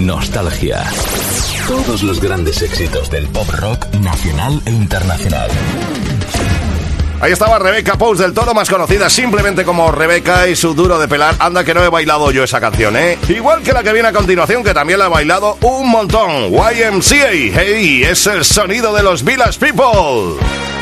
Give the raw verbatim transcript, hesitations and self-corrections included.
Nostalgia. Todos los grandes éxitos del pop rock nacional e internacional. Ahí estaba Rebecca Pous del Toro, más conocida simplemente como Rebeca, y su Duro de Pelar. Anda que no he bailado yo esa canción, ¿eh? Igual que la que viene a continuación, que también la he bailado un montón. Y M C A. Hey, es el sonido de los Village People.